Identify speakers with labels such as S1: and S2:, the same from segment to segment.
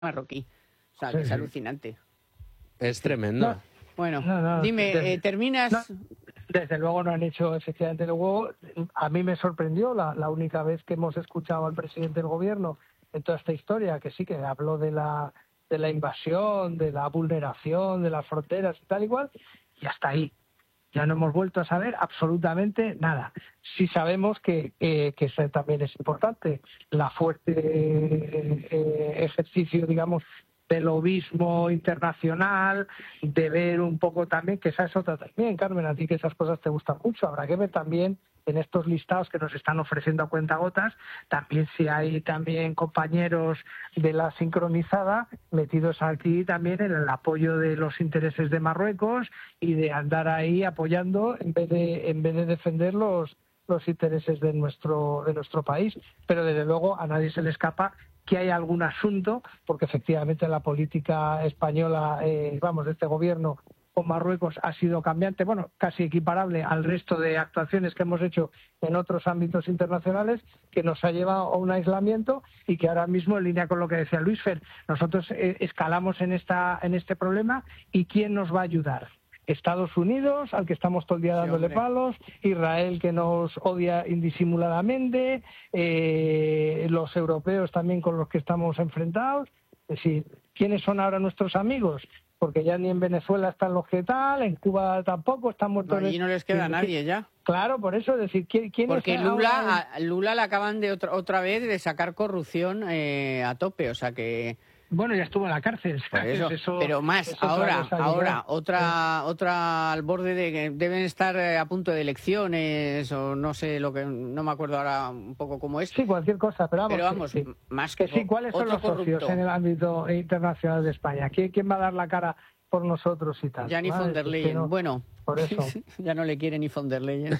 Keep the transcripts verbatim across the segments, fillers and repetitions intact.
S1: marroquí. O sea,
S2: Sí,
S1: que es
S2: sí.
S1: alucinante.
S3: Es tremendo.
S2: No.
S1: Bueno,
S2: No, no,
S1: dime,
S2: desde-
S1: eh, ¿terminas?
S2: no, desde luego no han hecho efectivamente el huevo. A mí me sorprendió la, la única vez que hemos escuchado al presidente del gobierno en toda esta historia, que sí que habló de la, de la invasión, de la vulneración de las fronteras y tal igual, y hasta ahí. Ya no hemos vuelto a saber absolutamente nada. Sí sabemos que, eh, que eso también es importante, la fuerte eh, eh, ejercicio, digamos, del lobismo internacional, de ver un poco también, que esa es otra también, Carmen, a ti que esas cosas te gustan mucho, habrá que ver también en estos listados que nos están ofreciendo a cuentagotas, también si hay también compañeros de la sincronizada metidos aquí también en el apoyo de los intereses de Marruecos y de andar ahí apoyando en vez de, en vez de defender los, los intereses de nuestro, de nuestro país. Pero desde luego a nadie se le escapa que hay algún asunto, porque efectivamente la política española, eh, vamos, de este gobierno con Marruecos ha sido cambiante, bueno, casi equiparable al resto de actuaciones que hemos hecho en otros ámbitos internacionales, que nos ha llevado a un aislamiento y que ahora mismo, en línea con lo que decía Luis Fer, nosotros eh, escalamos en esta en este problema y ¿quién nos va a ayudar? Estados Unidos, al que estamos todo el día dándole
S1: Sí,
S2: palos, Israel, que nos odia indisimuladamente, eh, los europeos también con los que estamos enfrentados. Es decir, ¿quiénes son ahora nuestros amigos? Porque ya ni en Venezuela están los que tal, en Cuba tampoco, están muertos.
S1: Allí no les queda nadie ya.
S2: Claro, por eso, es decir, ¿quién, quién
S1: Porque
S2: es
S1: Lula,
S2: ahora?
S1: a Lula le acaban de otra, otra vez de sacar corrupción eh, a tope, o sea que...
S2: Bueno, ya estuvo en la cárcel.
S1: Por eso,
S2: Eso-
S1: pero más,
S2: es otra
S1: ahora,
S2: cosa que
S1: ahora,
S2: ya-
S1: otra, otra al borde de que deben estar eh, a punto de elecciones o no sé lo que, no me acuerdo ahora un poco cómo es.
S2: Sí, cualquier cosa, pero vamos.
S1: Pero vamos,
S2: sí,
S1: más
S2: que sí, ¿cuáles son
S1: otro
S2: los socios
S1: corrupto.
S2: en el ámbito internacional de España? ¿Quién, quién va a dar la cara por nosotros y tal?
S1: Ya ni
S2: Madre,
S1: von der
S2: es que
S1: Leyen.
S2: no-
S1: Bueno,
S2: Por eso.
S1: ya no le quiere ni von der Leyen.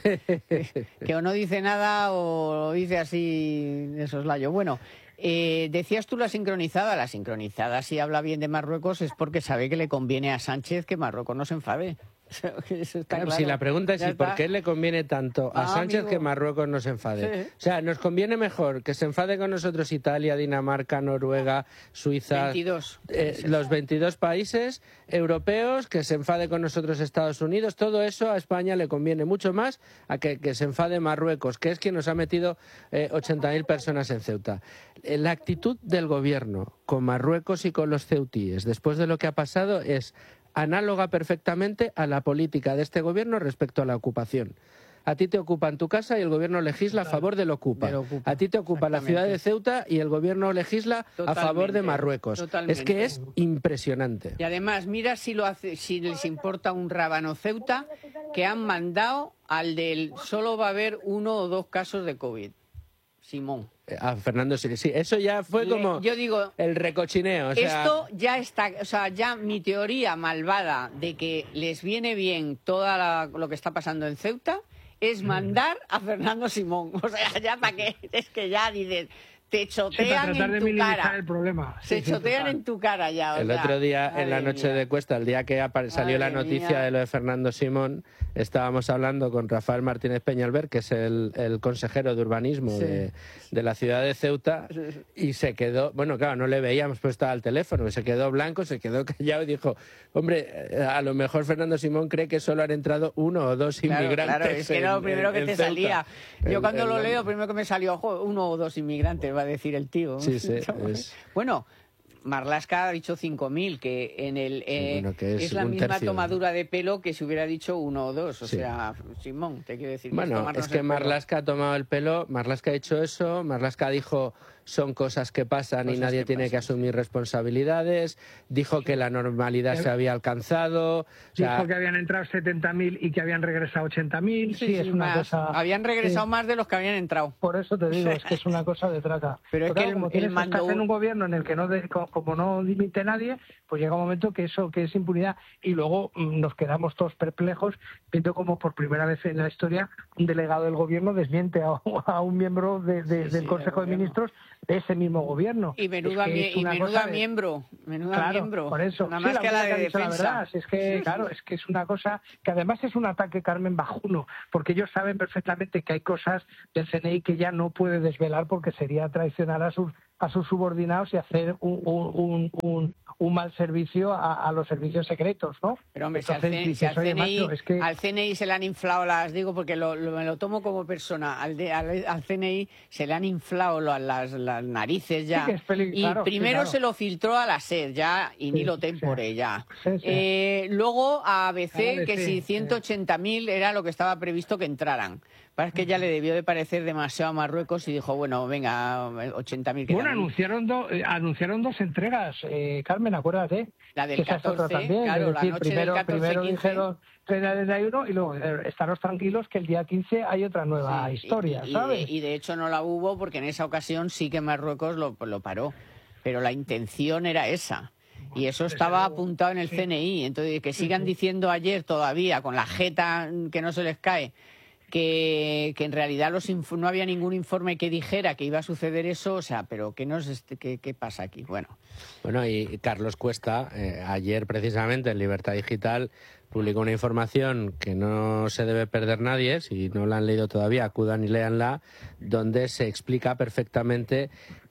S1: Que o no dice nada o dice así de soslayo. Bueno, eh, decías tú la sincronizada. La sincronizada, si habla bien de Marruecos, es porque sabe que le conviene a Sánchez que Marruecos no se enfade. Eso está
S3: Claro,
S1: claro.
S3: si la pregunta es
S1: Ya
S3: si por
S1: está.
S3: qué le conviene tanto a
S1: Ah,
S3: Sánchez
S1: amigo.
S3: que Marruecos no se enfade.
S1: Sí.
S3: O sea, nos conviene mejor que se enfade con nosotros Italia, Dinamarca, Noruega, Suiza,
S1: veintidós.
S3: eh, los veintidós países europeos, que se enfade con nosotros Estados Unidos. Todo eso a España le conviene mucho más a que, que se enfade Marruecos, que es quien nos ha metido eh, ochenta mil personas en Ceuta. Eh, La actitud del gobierno con Marruecos y con los ceutíes, después de lo que ha pasado, es análoga perfectamente a la política de este gobierno respecto a la ocupación. A ti te ocupan tu casa y el gobierno legisla a favor del ocupa.
S1: Del ocupa,
S3: A ti te ocupa la ciudad de Ceuta y el gobierno legisla a favor de
S1: Totalmente,
S3: Marruecos.
S1: totalmente.
S3: Es que es impresionante.
S1: Y además, mira si lo hace, si les importa un rábano Ceuta, que han mandado al del solo va a haber uno o dos casos de COVID. Simón.
S3: Eh, A Fernando sí, sí, eso ya fue
S1: Le-
S3: como
S1: yo digo,
S3: el recochineo. O sea,
S1: esto ya está, o sea, ya mi teoría malvada de que les viene bien todo lo que está pasando en Ceuta es mandar a Fernando Simón. O sea, ya para qué, es que ya dices, te
S2: Sí, para
S1: chotean
S2: tratar de
S1: en tu
S2: minimizar
S1: cara.
S2: el problema. Sí,
S1: Se
S2: sí,
S1: chotean
S2: total.
S1: en tu cara ya. o
S3: el
S1: sea,
S3: otro día en la
S1: madre
S3: noche
S1: mía.
S3: de Cuesta, el día que apare- salió la
S1: Madre
S3: noticia
S1: mía.
S3: de lo de Fernando Simón, estábamos hablando con Rafael Martínez Peñalver, que es el, el consejero de urbanismo
S1: Sí.
S3: de, de la ciudad de Ceuta, y se quedó, bueno, claro, no le veíamos, pues estaba al teléfono, se quedó blanco, se quedó callado y dijo, hombre, eh, a lo mejor Fernando Simón cree que solo han entrado uno o dos
S1: Claro,
S3: inmigrantes.
S1: claro, es que era lo
S3: en-
S1: primero
S3: en-
S1: que
S3: en
S1: te
S3: Ceuta.
S1: salía. Yo
S3: El-
S1: cuando
S3: el-
S1: lo leo, primero que me salió, "Jo, uno o dos inmigrantes", va a decir el tío.
S3: Sí, sí, es-
S1: Bueno, Marlaska ha dicho cinco mil, que en el eh,
S3: bueno, que es
S1: es la
S3: un
S1: misma
S3: tercio.
S1: tomadura de pelo que si hubiera dicho uno o dos. O
S3: Sí.
S1: sea, Simón, te quiero decir.
S3: Bueno,
S1: tomarnos
S3: es que
S1: el pelo.
S3: Marlaska ha tomado el pelo, Marlaska ha hecho eso, Marlaska dijo son cosas que pasan y
S1: Cosas
S3: nadie
S1: que
S3: tiene que
S1: pasan.
S3: asumir responsabilidades, dijo que la normalidad se había alcanzado, o sea,
S2: Dijo que habían entrado setenta mil y que habían regresado ochenta mil. Sí,
S1: Sí,
S2: es
S1: sí,
S2: una
S1: más.
S2: cosa.
S1: Habían regresado
S2: sí.
S1: más de los que habían entrado.
S2: Por eso te digo, es que es una cosa de traca.
S1: Pero es que el-
S2: como
S1: el
S2: tienes,
S1: mando-
S2: estás en un gobierno en el que no de- co- como no dimite nadie, pues llega un momento que eso que es impunidad y luego mm, nos quedamos todos perplejos viendo como por primera vez en la historia un delegado del gobierno desmiente a, a un miembro de- de-
S1: Sí,
S2: del
S1: sí,
S2: Consejo
S1: del
S2: de
S1: gobierno.
S2: Ministros de ese mismo gobierno.
S1: Y menuda,
S2: Es que
S1: mie-
S2: es
S1: y
S2: una
S1: menuda
S2: cosa de-
S1: miembro. Menuda
S2: Claro,
S1: miembro.
S2: por eso.
S1: Nada
S2: Sí,
S1: más
S2: la
S1: que la
S2: única
S1: de
S2: ha dicho la
S1: defensa.
S2: verdad, si es que, claro, es que es una cosa que además es un ataque, Carmen, bajuno, porque ellos saben perfectamente que hay cosas del C N I que ya no puede desvelar porque sería traicionar a sus a sus subordinados y hacer un, un, un, un mal servicio a, a los servicios secretos, ¿no?
S1: Pero hombre,
S2: Entonces,
S1: si, al, C,
S2: dices,
S1: si al,
S2: oye,
S1: C N I,
S2: macho, es que...
S1: al C N I se le han inflado las, digo porque lo, lo, me lo tomo como persona, al, de, al, al C N I se le han inflado las, las narices ya,
S2: sí, que es peli...
S1: y
S2: claro,
S1: primero
S2: sí, claro.
S1: se lo filtró a la SER ya, y
S2: sí,
S1: ni lo tempore
S2: sí.
S1: ya.
S2: Sí, sí.
S1: Eh, luego a A B C,
S2: Claro,
S1: que
S2: sí,
S1: si ciento ochenta mil era lo que estaba previsto que entraran. Parece que ya le debió de parecer demasiado a Marruecos y dijo, bueno, venga, ochenta mil.
S2: Bueno, anunciaron, do, eh, anunciaron dos entregas, eh, Carmen, acuérdate.
S1: La del catorce,
S2: también,
S1: claro,
S2: es decir,
S1: la noche
S2: primero,
S1: del catorce
S2: primero
S1: quince.
S2: dijeron treinta y uno y luego eh, estaros tranquilos que el día quince hay otra nueva
S1: Sí,
S2: historia,
S1: y, y,
S2: ¿sabes?
S1: Y de, y de hecho no la hubo porque en esa ocasión sí que Marruecos lo, lo paró, pero la intención era esa. Y eso estaba apuntado en el
S2: sí.
S1: C N I. Entonces, que sigan
S2: Sí, sí.
S1: diciendo ayer todavía, con la jeta que no se les cae, que, que en realidad los inf- no había ningún informe que dijera que iba a suceder eso, o sea, pero ¿qué, nos, este, qué, qué pasa aquí? Bueno.
S3: Bueno, y Carlos Cuesta, eh, ayer precisamente en Libertad Digital, publicó una información que no se debe perder nadie, si no la han leído todavía, acudan y léanla, donde se explica perfectamente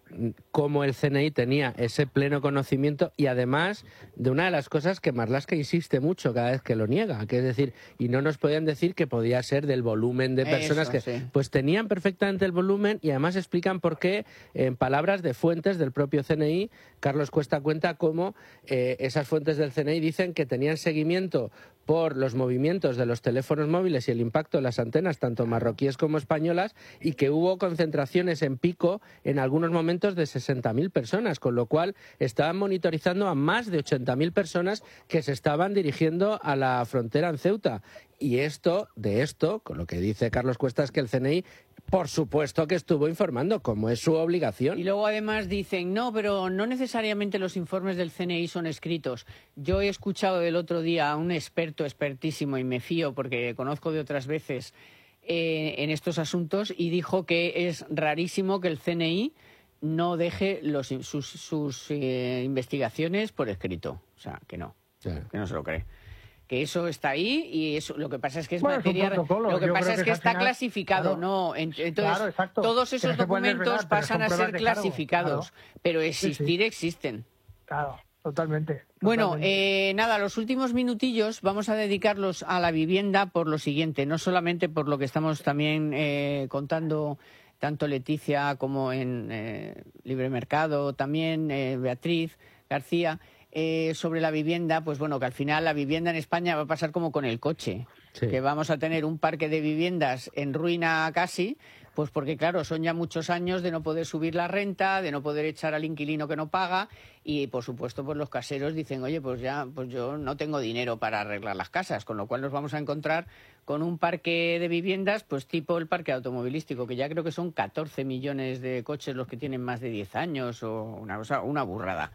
S3: cómo el C N I tenía ese pleno conocimiento y además de una de las cosas que Marlaska insiste mucho cada vez que lo niega, que es decir, y no nos podían decir que podía ser del volumen de personas
S1: Eso,
S3: que...
S1: sí.
S3: Pues tenían perfectamente el volumen y además explican por qué, en palabras de fuentes del propio C N I, Carlos Cuesta cuenta cómo eh, esas fuentes del C N I dicen que tenían seguimiento por los movimientos de los teléfonos móviles y el impacto de las antenas, tanto marroquíes como españolas, y que hubo concentraciones en pico en algunos momentos de sesenta mil personas, con lo cual estaban monitorizando a más de ochenta mil personas que se estaban dirigiendo a la frontera en Ceuta. Y esto, de esto, con lo que dice Carlos Cuesta, es que el C N I, por supuesto que estuvo informando, como es su obligación.
S1: Y luego además dicen, no, pero no necesariamente los informes del C N I son escritos. Yo he escuchado el otro día a un experto, expertísimo, y me fío porque conozco de otras veces eh, en estos asuntos, y dijo que es rarísimo que el C N I no deje los, sus, sus eh, investigaciones por escrito. O sea, que no,
S3: Claro.
S1: que no se lo cree. Que eso está ahí y eso lo que pasa es que es
S2: Bueno, es un
S1: materia,
S2: protocolo.
S1: lo que
S2: Yo
S1: pasa
S2: creo
S1: es
S2: que
S1: que
S2: al
S1: está
S2: final,
S1: clasificado,
S2: claro,
S1: no, En- entonces
S2: claro, exacto,
S1: todos
S2: que
S1: esos
S2: no se pueden
S1: documentos
S2: desvelar, pero
S1: pasan
S2: son
S1: a
S2: pruebas
S1: ser
S2: de cargo,
S1: clasificados,
S2: claro.
S1: pero
S2: Sí,
S1: existir
S2: sí.
S1: existen.
S2: Claro, totalmente.
S1: Bueno,
S2: totalmente.
S1: eh, nada, los últimos minutillos vamos a dedicarlos a la vivienda por lo siguiente, no solamente por lo que estamos también eh, contando tanto Leticia como en eh, Libre Mercado, también eh, Beatriz García, eh, sobre la vivienda, pues bueno, que al final la vivienda en España va a pasar como con el coche,
S3: Sí.
S1: que vamos a tener un parque de viviendas en ruina casi, pues porque claro, son ya muchos años de no poder subir la renta, de no poder echar al inquilino que no paga y por supuesto pues los caseros dicen, oye, pues ya pues yo no tengo dinero para arreglar las casas, con lo cual nos vamos a encontrar con un parque de viviendas pues tipo el parque automovilístico, que ya creo que son catorce millones de coches los que tienen más de diez años o una cosa, una burrada.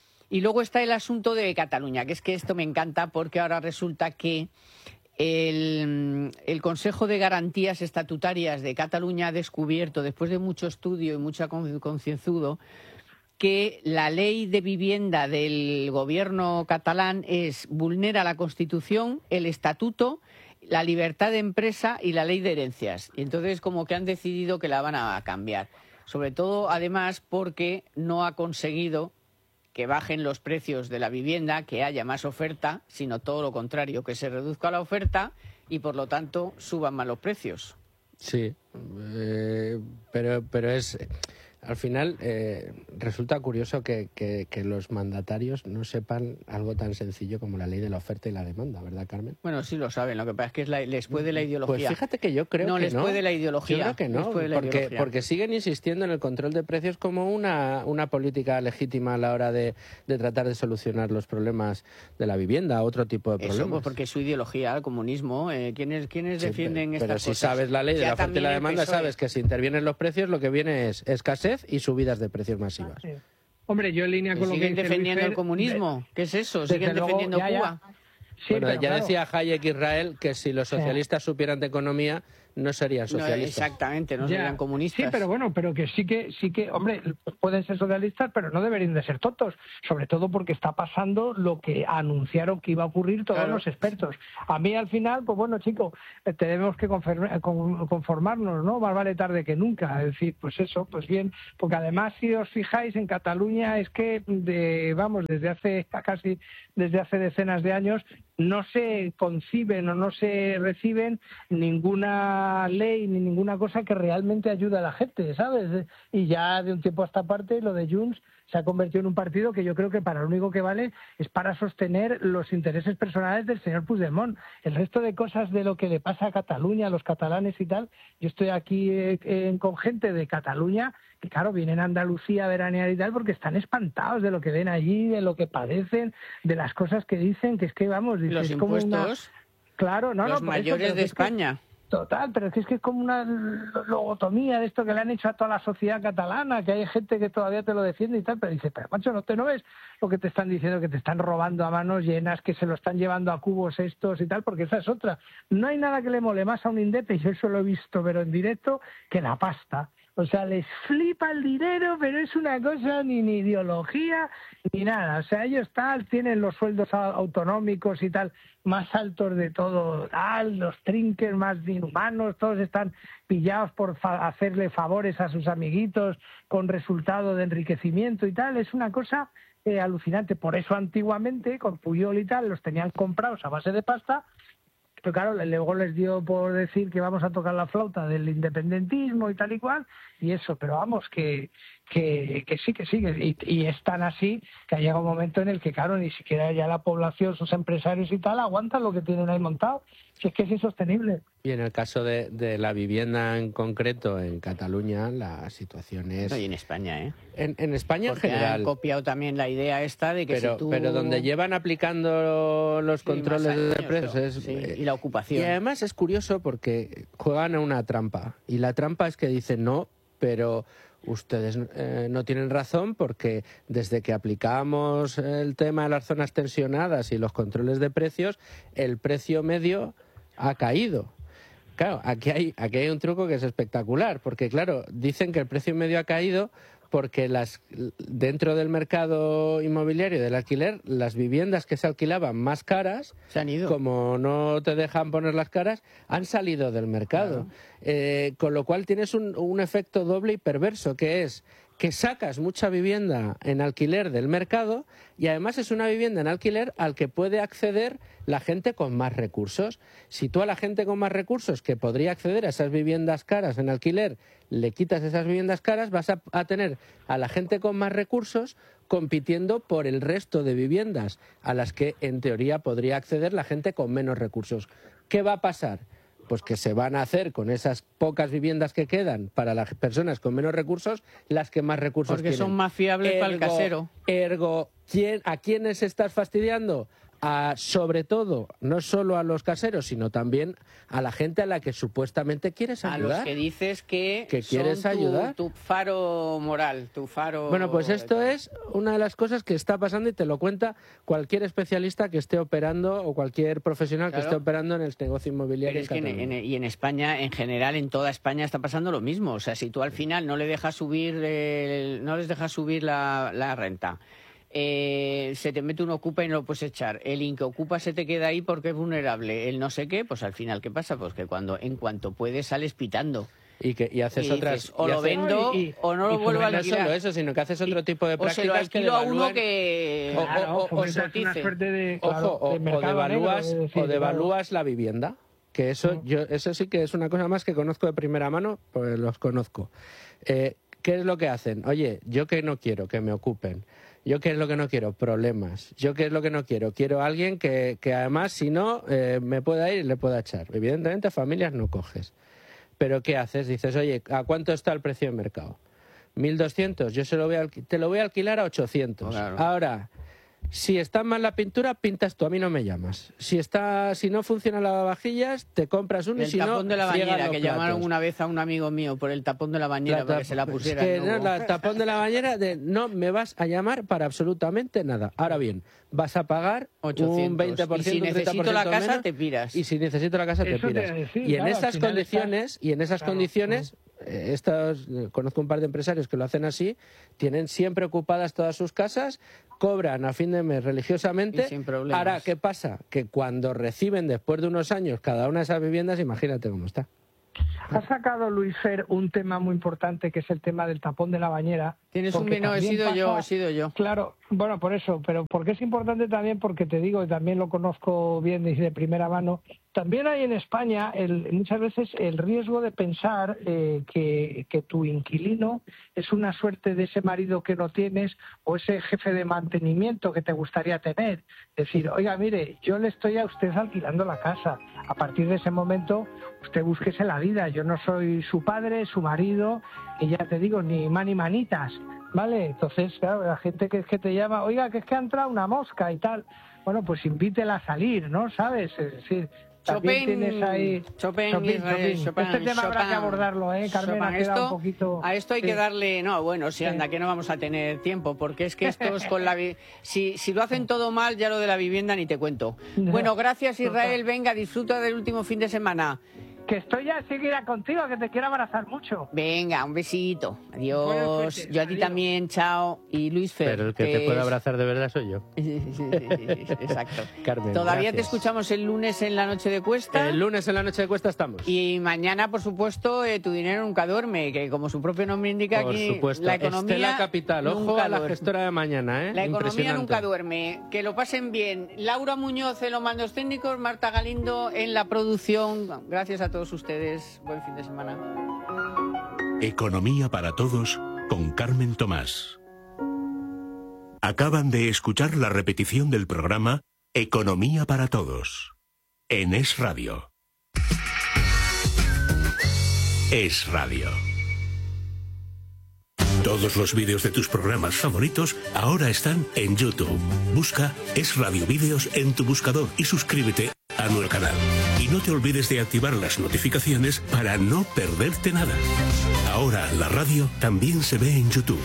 S1: Y luego está el asunto de Cataluña, que es que esto me encanta porque ahora resulta que el, el Consejo de Garantías Estatutarias de Cataluña ha descubierto, después de mucho estudio y mucho concienzudo, que la ley de vivienda del gobierno catalán es vulnera la Constitución, el Estatuto, la libertad de empresa y la ley de herencias. Y entonces como que han decidido que la van a cambiar. Sobre todo, además, porque no ha conseguido que bajen los precios de la vivienda, que haya más oferta, sino todo lo contrario, que se reduzca la oferta y, por lo tanto, suban más los precios.
S3: Sí, eh, pero, pero es... Al final eh, resulta curioso que, que, que los mandatarios no sepan algo tan sencillo como la ley de la oferta y la demanda, ¿verdad, Carmen?
S1: Bueno, sí lo saben, lo que pasa es que es la, les puede la ideología.
S3: Pues fíjate que yo creo
S1: no,
S3: que
S1: les
S3: no.
S1: puede la ideología.
S3: Yo creo que no,
S1: les puede la
S3: porque,
S1: ideología.
S3: porque siguen insistiendo en el control de precios como una, una política legítima a la hora de, de tratar de solucionar los problemas de la vivienda, otro tipo de problemas.
S1: Eso, pues porque es su ideología, el comunismo. Eh, ¿Quiénes, quiénes
S3: Sí,
S1: defienden
S3: pero,
S1: estas
S3: pero si
S1: cosas?
S3: sabes la ley de
S1: Ya
S3: la oferta y
S1: también
S3: la
S1: el
S3: demanda,
S1: P S O E.
S3: sabes que si intervienen los precios lo que viene es escasez y subidas de precios masivas.
S2: Sí. Hombre, yo en línea con lo que
S1: ¿Siguen
S2: dice
S1: defendiendo
S2: Luis
S1: el comunismo? ¿Qué es eso?
S2: desde
S1: ¿Siguen
S2: luego,
S1: defendiendo
S2: ya, ya.
S1: Cuba?
S2: Sí,
S3: bueno,
S2: pero
S3: ya
S2: claro,
S3: decía Hayek Israel que si los socialistas supieran de economía no serían socialistas.
S1: No, exactamente, no
S2: Ya,
S1: serían comunistas.
S2: Sí, pero bueno, pero que sí que, sí que, hombre, pueden ser socialistas, pero no deberían de ser tontos, sobre todo porque está pasando lo que anunciaron que iba a ocurrir todos
S1: Claro.
S2: los expertos. A mí al final, pues bueno, chicos, tenemos que conformarnos, ¿no? Más vale tarde que nunca. Es decir, pues eso, pues bien, porque además si os fijáis en Cataluña es que, de, vamos, desde hace casi, desde hace decenas de años no se conciben o no se reciben ninguna ley ni ninguna cosa que realmente ayude a la gente, ¿sabes? Y ya de un tiempo a esta parte lo de Junts se ha convertido en un partido que yo creo que para lo único que vale es para sostener los intereses personales del señor Puigdemont. El resto de cosas de lo que le pasa a Cataluña, a los catalanes y tal, yo estoy aquí eh, eh, con gente de Cataluña que, claro, vienen a Andalucía a veranear y tal porque están espantados de lo que ven allí, de lo que padecen, de las cosas que dicen, que es que, vamos, dices,
S1: Los
S2: es como
S1: impuestos,
S2: una... Claro, no,
S1: los
S2: no, por eso,
S1: mayores
S2: pero
S1: de
S2: es que-
S1: España.
S2: Total, pero es que es que es como una logotomía de esto que le han hecho a toda la sociedad catalana, que hay gente que todavía te lo defiende y tal, pero dice, pero macho, ¿no te no ves lo que te están diciendo, que te están robando a manos llenas, que se lo están llevando a cubos estos y tal? Porque esa es otra. No hay nada que le mole más a un indepe, y yo eso lo he visto, pero en directo, que la pasta. O sea, les flipa el dinero, pero es una cosa ni, ni ideología ni nada. O sea, ellos tal, tienen los sueldos a- autonómicos y tal más altos de todo, tal, los trinques más inhumanos, todos están pillados por fa- hacerle favores a sus amiguitos con resultado de enriquecimiento y tal. Es una cosa eh, alucinante. Por eso antiguamente, con Puyol y tal, los tenían comprados a base de pasta. Pero claro, luego les dio por decir que vamos a tocar la flauta del independentismo y tal y cual, y eso, pero vamos, que, que, que sí, que sí, que- y, y es tan así que ha llegado un momento en el que, claro, ni siquiera ya la población, sus empresarios y tal, aguantan lo que tienen ahí montado, si es que es insostenible.
S3: Y en el caso de, de la vivienda en concreto en Cataluña, la situación es...
S1: No, y en España, ¿eh?
S3: En, en España
S1: Porque
S3: en general,
S1: han copiado también la idea esta de que
S3: pero,
S1: si tú...
S3: pero donde llevan aplicando los
S1: Sí,
S3: controles
S1: más
S3: de
S1: años,
S3: precios
S1: pero-
S3: es...
S1: sí,
S3: eh,
S1: y la ocupación.
S3: Y además es curioso porque juegan a una trampa. Y la trampa es que dicen no, pero ustedes eh, no tienen razón porque desde que aplicamos el tema de las zonas tensionadas y los controles de precios, el precio medio ha caído. Claro, aquí hay, aquí hay un truco que es espectacular, porque claro, dicen que el precio medio ha caído porque las dentro del mercado inmobiliario del alquiler, las viviendas que se alquilaban más caras,
S1: Se han ido.
S3: como no te dejan poner las caras, han salido del mercado.
S1: Claro.
S3: Eh, con lo cual tienes un, un efecto doble y perverso, que es que sacas mucha vivienda en alquiler del mercado y además es una vivienda en alquiler al que puede acceder la gente con más recursos. Si tú a la gente con más recursos que podría acceder a esas viviendas caras en alquiler le quitas esas viviendas caras, vas a, a tener a la gente con más recursos compitiendo por el resto de viviendas a las que en teoría podría acceder la gente con menos recursos. ¿Qué va a pasar? Pues que se van a hacer con esas pocas viviendas que quedan para las personas con menos recursos, las que más recursos
S1: Porque
S3: tienen.
S1: son más fiables para el
S3: Ergo-
S1: casero.
S3: Ergo, ¿quién, ¿a quiénes estás fastidiando? A, sobre todo, no solo a los caseros, sino también a la gente a la que supuestamente quieres
S1: A
S3: ayudar.
S1: los que dices que,
S3: ¿Que quieres
S1: son tu,
S3: ayudar?
S1: tu faro moral, tu faro...
S3: Bueno, pues esto es una de las cosas que está pasando y te lo cuenta cualquier especialista que esté operando o cualquier profesional que
S1: Claro.
S3: esté operando en el negocio
S1: Pero
S3: inmobiliario
S1: es que
S3: en
S1: en,
S3: Cataluña.
S1: en- y en España, en general, en toda España está pasando lo mismo. O sea, si tú al final no le dejas subir, el- no les dejas subir la, la renta, eh, se te mete un ocupa y no lo puedes echar. El inquiocupa se te queda ahí porque es vulnerable. El no sé qué, pues al final, ¿qué pasa? Pues que cuando, en cuanto puedes, sales pitando.
S3: Y, que, y haces
S1: Y
S3: otras...
S1: dices, o
S3: y
S1: lo
S3: hace-
S1: vendo
S2: y-
S1: o no
S3: y
S1: lo vuelvo a
S3: no
S1: alquilar.
S3: solo eso, sino que haces otro tipo de
S1: O se lo
S3: prácticas que
S1: alquilo a uno
S3: devalúan-
S1: que...
S3: O-
S2: Claro,
S3: o- o
S2: fomentas una
S1: sotice.
S2: suerte de,
S3: Ojo,
S2: claro,
S3: o,
S2: de
S3: o
S2: mercado
S3: devalúas,
S2: negro, es decir,
S3: o devalúas la vivienda, que eso
S2: Mm.
S3: yo eso sí que es una cosa más que conozco de primera mano, pues los conozco. Eh, ¿Qué es lo que hacen? Oye, yo que no quiero que me ocupen. Yo qué es lo que no quiero, problemas. Yo qué es lo que no quiero, quiero a alguien que, que además, si no, eh, me pueda ir y le pueda echar. Evidentemente, familias no coges. Pero ¿qué haces? Dices, oye, ¿a cuánto está el precio de mercado? mil doscientos, yo se lo voy a alqui- te lo voy a alquilar a ochocientos.
S1: Claro.
S3: Ahora, Si está mal la pintura, pintas tú, a mí no me llamas. Si está, si no funciona la lavavajillas, te compras uno y
S1: El
S3: si no,
S1: tapón de la
S3: friegas
S1: bañera,
S3: los
S1: que
S3: platos.
S1: llamaron una vez a un amigo mío por el tapón de la bañera
S3: La
S1: para que
S3: tap-
S1: se la
S3: es
S1: pusiera.
S3: que
S1: el
S3: no,
S1: nuevo.
S3: la tapón de la bañera de no me vas a llamar para absolutamente nada. Ahora bien, vas a pagar
S1: ochocientos.
S3: un veinte por ciento,
S1: Y si
S3: un treinta por
S1: necesito la
S3: ciento
S1: casa,
S3: menos,
S1: te piras.
S3: Y si necesito la casa, te
S2: Eso te
S3: piras.
S2: iba a decir,
S3: y en
S2: claro, al
S3: esas
S2: final
S3: condiciones, y en esas
S2: Claro,
S3: condiciones, eh, estos, eh, conozco un par de empresarios que lo hacen así, tienen siempre ocupadas todas sus casas, cobran a fin de mes religiosamente.
S1: Y sin problemas.
S3: Ahora, ¿qué pasa? Que cuando reciben después de unos años cada una de esas viviendas, imagínate cómo está.
S2: Ha sacado Luis Fer un tema muy importante que es el tema del tapón de la bañera.
S1: Tienes un
S2: porque
S1: vino, he
S2: también
S1: sido yo,
S2: pasa-
S1: he sido yo.
S2: Claro, bueno, por eso, pero porque es importante también porque te digo, y también lo conozco bien y de primera mano, también hay en España el, muchas veces el riesgo de pensar eh, que, que tu inquilino es una suerte de ese marido que no tienes o ese jefe de mantenimiento que te gustaría tener. Es decir, oiga, mire, yo le estoy a usted alquilando la casa. A partir de ese momento, usted búsquese la vida. Yo no soy su padre, su marido, y ya te digo, ni man ni manitas, ¿vale? Entonces, claro, la gente que es que te llama, oiga, que es que ha entrado una mosca y tal. Bueno, pues invítela a salir, ¿no? ¿Sabes? Es decir, también
S1: Chopin,
S2: tienes ahí...
S1: Chopin,
S2: Chopin,
S1: Israel,
S2: Chopin.
S1: Chopin,
S2: Este tema habrá
S1: Chopin,
S2: que abordarlo, ¿eh? Carmen,
S1: Chopin.
S2: ha quedado
S1: Esto-
S2: un poquito...
S1: A esto hay
S2: Sí.
S1: que darle... No, bueno, sí,
S2: Sí.
S1: anda, que no vamos a tener tiempo, porque es que esto es con la... vi- Si, si lo hacen todo mal, ya lo de la vivienda ni te cuento.
S2: No.
S1: Bueno, gracias, Israel. Venga, disfruta del último fin de semana.
S2: Que estoy ya enseguida contigo, que te quiero abrazar mucho.
S1: Venga, un besito. Adiós.
S2: Buenas noches,
S1: Yo a ti
S2: adiós.
S1: también, chao. Y Luis Fer.
S3: Pero el que te
S1: es-
S3: puede abrazar de verdad soy yo.
S1: Sí, sí, sí, sí, exacto.
S3: Carmen,
S1: Todavía te
S3: gracias.
S1: escuchamos el lunes en la noche de Cuesta.
S3: El lunes en la noche de Cuesta estamos.
S1: Y mañana, por supuesto, eh, tu dinero nunca duerme, que como su propio nombre indica
S3: Por
S1: aquí,
S3: supuesto.
S1: la economía
S3: Estela Capital, ojo
S1: nunca
S3: a la
S1: duerme.
S3: gestora de mañana, ¿eh?
S1: La economía
S3: Impresionante.
S1: nunca duerme. Que lo pasen bien. Laura Muñoz en los mandos técnicos, Marta Galindo en la producción. Gracias a todos ustedes. Buen fin de semana.
S4: Economía para todos con Carmen Tomás. Acaban de escuchar la repetición del programa Economía para todos en Es Radio. Es Radio. Todos los vídeos de tus programas favoritos ahora están en YouTube. Busca Es Radio Vídeos en tu buscador y suscríbete a nuestro canal. Y no te olvides de activar las notificaciones para no perderte nada. Ahora la radio también se ve en YouTube.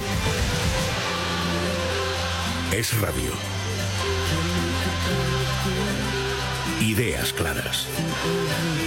S4: Es Radio. Ideas claras.